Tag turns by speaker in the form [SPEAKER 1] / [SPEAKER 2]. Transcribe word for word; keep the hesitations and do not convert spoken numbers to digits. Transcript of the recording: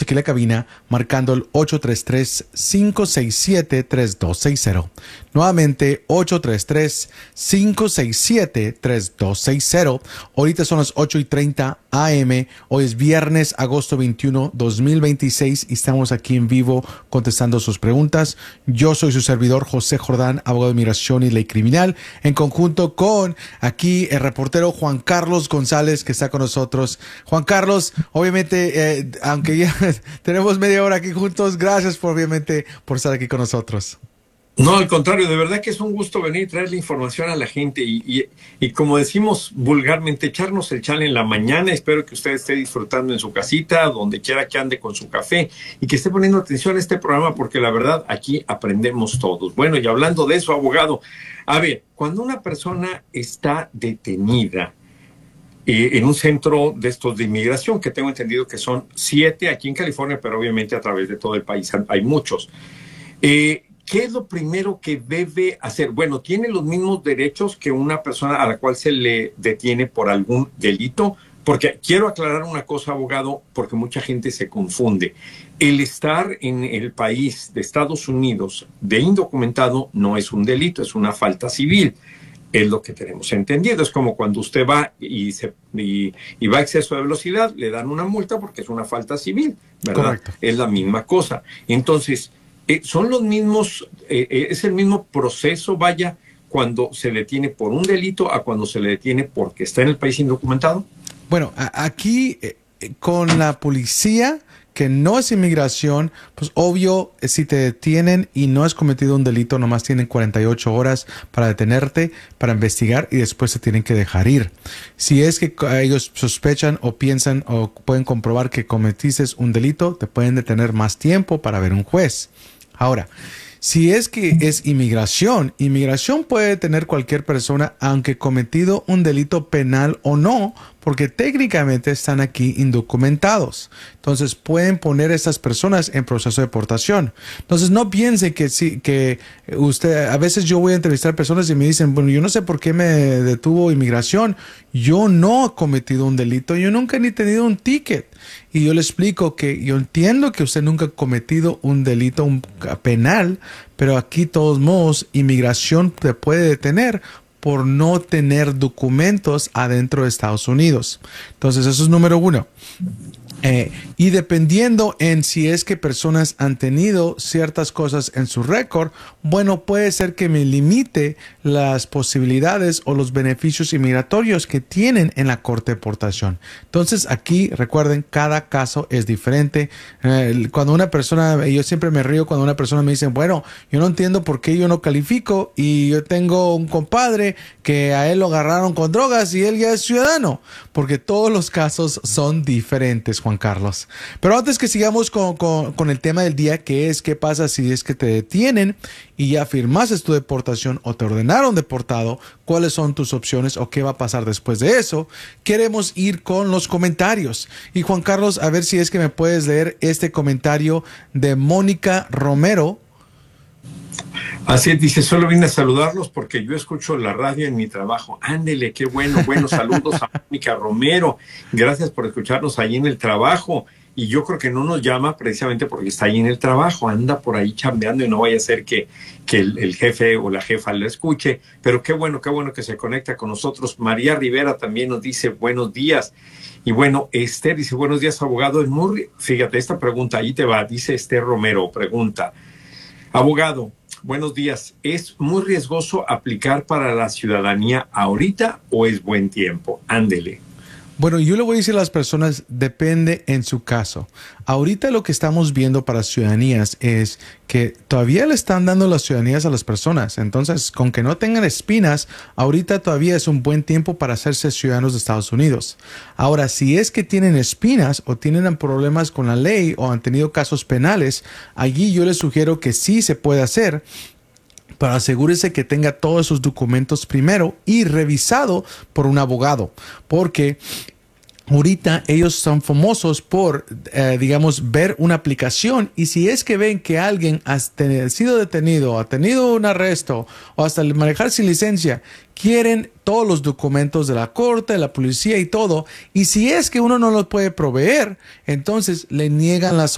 [SPEAKER 1] aquí en la cabina marcando el ocho tres tres, cinco seis siete, tres dos seis cero. Nuevamente, ocho tres tres, cinco seis siete, tres dos seis cero. Ahorita son las ocho y treinta a eme. Hoy es viernes, agosto veintiuno, dos mil veintiséis y estamos aquí en vivo contestando sus preguntas. Yo soy su servidor, José Jordán, abogado de migración y ley criminal, en conjunto con aquí el reportero Juan Carlos González, que está con nosotros. Juan Carlos, obviamente, eh, aunque ya tenemos media hora aquí juntos, gracias por, obviamente, por estar aquí con nosotros.
[SPEAKER 2] No, al contrario, de verdad que es un gusto venir y traerle información a la gente y, y, y como decimos vulgarmente, echarnos el chal en la mañana. Espero que usted esté disfrutando en su casita, donde quiera que ande con su café y que esté poniendo atención a este programa porque la verdad aquí aprendemos todos. Bueno, y hablando de eso, abogado, a ver, cuando una persona está detenida eh, en un centro de estos de inmigración, que tengo entendido que son siete aquí en California, pero obviamente a través de todo el país hay muchos, eh, ¿qué es lo primero que debe hacer? Bueno, ¿tiene los mismos derechos que una persona a la cual se le detiene por algún delito? Porque quiero aclarar una cosa, abogado, porque mucha gente se confunde. El estar en el país de Estados Unidos de indocumentado no es un delito, es una falta civil. Es lo que tenemos entendido. Es como cuando usted va y, se, y, y va a exceso de velocidad, le dan una multa porque es una falta civil, ¿verdad?
[SPEAKER 1] Correcto.
[SPEAKER 2] Es la misma cosa. Entonces, Eh, son los mismos, eh, eh, es el mismo proceso, vaya, cuando se detiene por un delito a cuando se le detiene porque está en el país indocumentado.
[SPEAKER 1] Bueno, a, aquí eh, con la policía, que no es inmigración, pues obvio, eh, si te detienen y no has cometido un delito, nomás tienen cuarenta y ocho horas para detenerte, para investigar y después se tienen que dejar ir. Si es que ellos sospechan o piensan o pueden comprobar que cometiste un delito, te pueden detener más tiempo para ver un juez. Ahora, si es que es inmigración, inmigración puede detener cualquier persona aunque cometido un delito penal o no, porque técnicamente están aquí indocumentados. Entonces pueden poner a estas personas en proceso de deportación. Entonces no piense que sí, que usted, a veces yo voy a entrevistar personas y me dicen, bueno, yo no sé por qué me detuvo inmigración. Yo no he cometido un delito, yo nunca ni he tenido un ticket. Y yo le explico que yo entiendo que usted nunca ha cometido un delito un penal, pero aquí, de todos modos, inmigración te puede detener por no tener documentos adentro de Estados Unidos. Entonces, eso es número uno. Eh, y dependiendo en si es que personas han tenido ciertas cosas en su récord, bueno, puede ser que me limite las posibilidades o los beneficios inmigratorios que tienen en la corte de deportación. Entonces aquí, recuerden, cada caso es diferente. Eh, cuando una persona, yo siempre me río cuando una persona me dice, bueno, yo no entiendo por qué yo no califico y yo tengo un compadre que a él lo agarraron con drogas y él ya es ciudadano, porque todos los casos son diferentes, Juan Carlos. Pero antes que sigamos con, con, con el tema del día, que es qué pasa si es que te detienen y ya firmaste tu deportación o te ordenaron deportado, cuáles son tus opciones o qué va a pasar después de eso, queremos ir con los comentarios. Y Juan Carlos, a ver si es que me puedes leer este comentario de Mónica Romero.
[SPEAKER 2] Así es, dice, solo vine a saludarlos porque yo escucho la radio en mi trabajo. Ándele, qué bueno, buenos saludos a Mónica Romero. Gracias por escucharnos ahí en el trabajo. Y yo creo que no nos llama precisamente porque está ahí en el trabajo, anda por ahí chambeando y no vaya a ser que, que el, el jefe o la jefa le escuche. Pero qué bueno, qué bueno que se conecta con nosotros. María Rivera también nos dice buenos días. Y bueno, Esther dice, buenos días, abogado. Es muy, fíjate, esta pregunta ahí te va, dice Esther Romero, pregunta, abogado, buenos días, ¿es muy riesgoso aplicar para la ciudadanía ahorita o es buen tiempo? Ándele.
[SPEAKER 1] Bueno, yo le voy a decir a las personas, depende en su caso. Ahorita lo que estamos viendo para ciudadanías es que todavía le están dando las ciudadanías a las personas. Entonces, con que no tengan espinas, ahorita todavía es un buen tiempo para hacerse ciudadanos de Estados Unidos. Ahora, si es que tienen espinas o tienen problemas con la ley o han tenido casos penales, allí yo les sugiero que sí se puede hacer, pero asegúrese que tenga todos sus documentos primero y revisado por un abogado, porque ahorita ellos son famosos por, eh, digamos, ver una aplicación y si es que ven que alguien ha sido detenido, ha tenido un arresto o hasta manejar sin licencia, quieren todos los documentos de la corte, de la policía y todo, y si es que uno no los puede proveer, entonces le niegan la